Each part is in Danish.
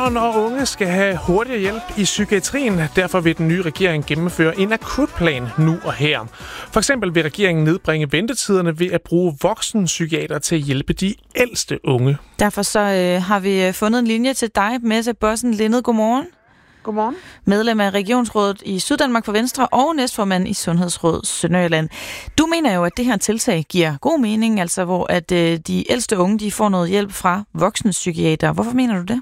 Børn og unge skal have hurtigere hjælp i psykiatrien. Derfor vil den nye regering gennemføre en akutplan nu og her. For eksempel vil regeringen nedbringe ventetiderne ved at bruge voksenpsykiater til at hjælpe de ældste unge. Derfor så har vi fundet en linje til dig, Mette Bossen Linned. Godmorgen. Godmorgen. Medlem af Regionsrådet i Syddanmark for Venstre og næstformand i Sundhedsrådet Sønderjylland. Du mener jo, at det her tiltag giver god mening, altså hvor at de ældste unge de får noget hjælp fra voksenpsykiater. Hvorfor mener du det?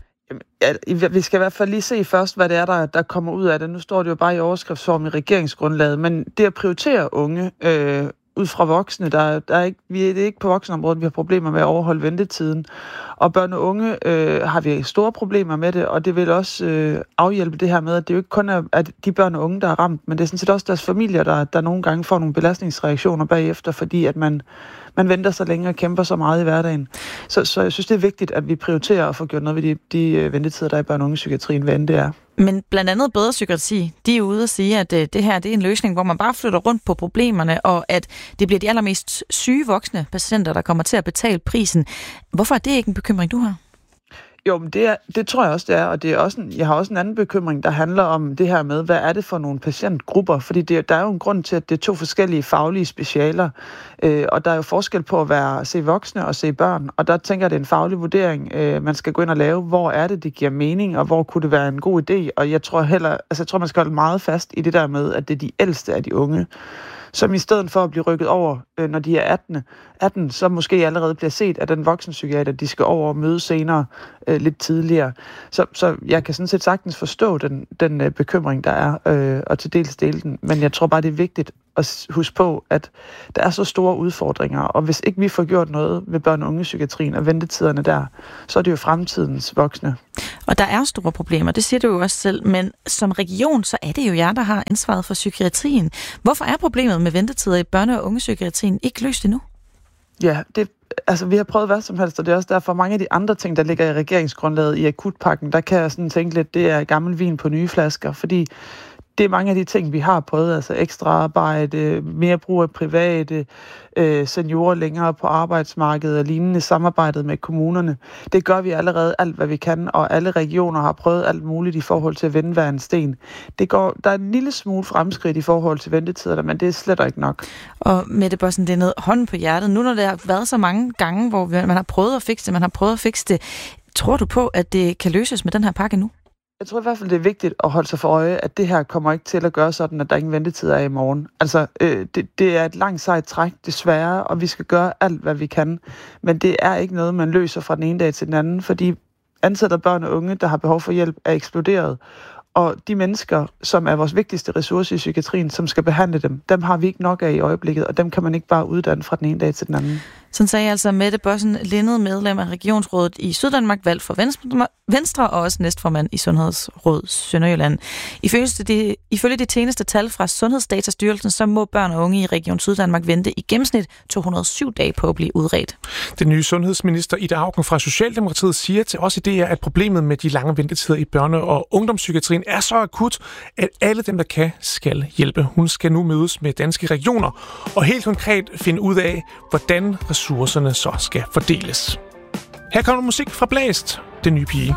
Ja, vi skal i hvert fald lige se først, hvad det er, der kommer ud af det. Nu står det jo bare i overskriftsform i regeringsgrundlaget, men det at prioritere unge ud fra voksne, det er ikke på voksenområdet, vi har problemer med at overholde ventetiden. Og børn og unge har vi store problemer med det, og det vil også afhjælpe det her med, at det jo ikke kun er at de børn og unge, der er ramt, men det er sådan set også deres familier, der nogle gange får nogle belastningsreaktioner bagefter, fordi at man venter så længe og kæmper så meget i hverdagen. Så jeg synes, det er vigtigt, at vi prioriterer at få gjort noget ved de ventetider, der er i børn- og ungepsykiatrien, hvad end det er. Men blandt andet Bedre Psykiatri, de er ude og sige, at det her det er en løsning, hvor man bare flytter rundt på problemerne, og at det bliver de allermest syge voksne patienter, der kommer til at betale prisen. Hvorfor er det ikke en bekymring, du har? Jo, men det tror jeg også, det er, og det er også jeg har også en anden bekymring, der handler om det her med, hvad er det for nogle patientgrupper? Fordi der er jo en grund til, at det er to forskellige faglige specialer, og der er jo forskel på at se voksne og se børn, og der tænker jeg, det er en faglig vurdering, man skal gå ind og lave, hvor er det giver mening, og hvor kunne det være en god idé, og jeg tror, man skal holde meget fast i det der med, at det er de ældste af de unge, som i stedet for at blive rykket over, når de er 18, så måske allerede bliver set af den voksenpsykiater, de skal over og møde senere lidt tidligere. Så jeg kan sådan set sagtens forstå den bekymring, der er, og til dels dele den. Men jeg tror bare, det er vigtigt at huske på, at der er så store udfordringer, og hvis ikke vi får gjort noget ved børn- og ungepsykiatrien og ventetiderne der, så er det jo fremtidens voksne. Og der er store problemer, det siger du jo også selv, men som region, så er det jo jer, der har ansvaret for psykiatrien. Hvorfor er problemet med ventetider i børne- og ungepsykiatrien ikke løst endnu? Ja, vi har prøvet hvad som helst, og det er også derfor mange af de andre ting, der ligger i regeringsgrundlaget i akutpakken, der kan jeg sådan tænke lidt, det er gammel vin på nye flasker, fordi det er mange af de ting, vi har prøvet, altså ekstra arbejde, mere brug af private, seniorer længere på arbejdsmarkedet og lignende, samarbejdet med kommunerne. Det gør vi allerede alt, hvad vi kan, og alle regioner har prøvet alt muligt i forhold til at vende hver en sten. Der er en lille smule fremskridt i forhold til ventetiderne, men det er slet ikke nok. Og Mette Bossen, det er noget hånden på hjertet. Nu når det har været så mange gange, hvor man har prøvet at fikse det, tror du på, at det kan løses med den her pakke nu? Jeg tror i hvert fald, det er vigtigt at holde sig for øje, at det her kommer ikke til at gøre sådan, at der ingen ventetider er i morgen. Altså, det er et langt sejt træk, desværre, og vi skal gøre alt, hvad vi kan. Men det er ikke noget, man løser fra den ene dag til den anden, fordi antallet af børn og unge, der har behov for hjælp, er eksploderet. Og de mennesker, som er vores vigtigste ressource i psykiatrien, som skal behandle dem har vi ikke nok af i øjeblikket, og dem kan man ikke bare uddanne fra den ene dag til den anden. Sådan sagde altså Mette Bossen Linned, medlem af Regionsrådet i Syddanmark, valgt for Venstre og også næstformand i Sundhedsrådet Sønderjylland. Ifølge de seneste tal fra Sundhedsdatastyrelsen, så må børn og unge i Region Syddanmark vente i gennemsnit 207 dage på at blive udredt. Den nye sundhedsminister Ida Auken fra Socialdemokratiet siger til os i DR, at problemet med de lange ventetider i børne- og ungdomspsykiatrien er så akut, at alle dem, der kan, skal hjælpe. Hun skal nu mødes med danske regioner og helt konkret finde ud af, hvordan ressourcerne så skal fordeles. Her kommer musik fra Blæst, den nye pige.